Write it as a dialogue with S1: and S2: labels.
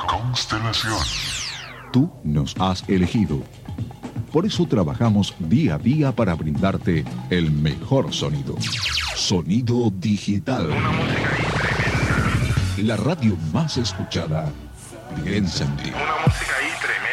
S1: Constelación.
S2: Tú nos has elegido. Por eso trabajamos día a día para brindarte el mejor sonido. Sonido digital.
S1: Una música ahí tremenda.
S2: La radio más escuchada piensa en ti.
S1: Una música ahí tremenda.